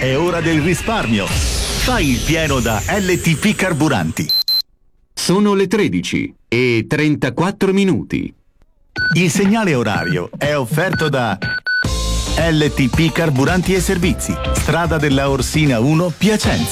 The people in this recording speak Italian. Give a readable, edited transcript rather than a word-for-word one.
È ora del risparmio. Fai il pieno da LTP Carburanti. Sono le 13:34. Il segnale orario è offerto da LTP Carburanti e Servizi, strada della Orsina 1, Piacenza.